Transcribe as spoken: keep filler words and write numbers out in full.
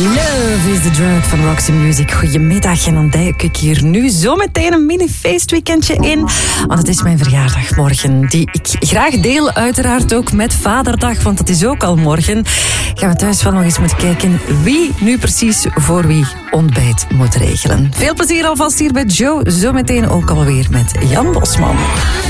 Love is the drug van Roxy Music. Goedemiddag en dan duik ik hier nu zo meteen een mini-feestweekendje in. Want het is mijn verjaardag morgen, die ik graag deel uiteraard ook met Vaderdag, want dat is ook al morgen. Gaan we thuis wel nog eens moeten kijken wie nu precies voor wie ontbijt moet regelen. Veel plezier alvast hier bij Joe, zo meteen ook alweer met Jan Bosman.